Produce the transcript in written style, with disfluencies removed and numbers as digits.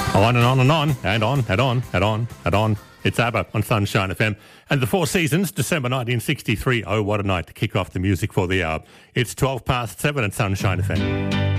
On and on and on, and on, and on, and on, and on. It's ABBA on Sunshine FM. And the Four Seasons, December 1963. Oh, what a night to kick off the music for the hour. It's 7:12 at Sunshine FM.